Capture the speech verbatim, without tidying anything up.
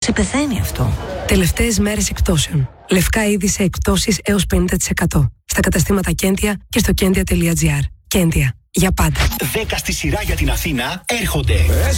Σε πεθαίνει αυτό. Τελευταίες μέρες εκπτώσεων. Λευκά είδη σε εκπτώσεις έως πενήντα τοις εκατό. Στα καταστήματα Κέντια και στο κέντια τελεία τζι άρ. Κέντια. Για πάντα. δέκα στη σειρά για την Αθήνα έρχονται.